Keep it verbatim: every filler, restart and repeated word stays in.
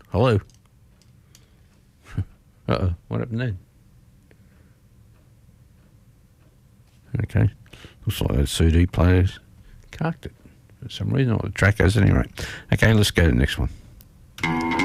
Hello? Uh-oh, what happened then? Okay. Looks like those C D players carked it for some reason, or the track has anyway. Okay, let's go to the next one.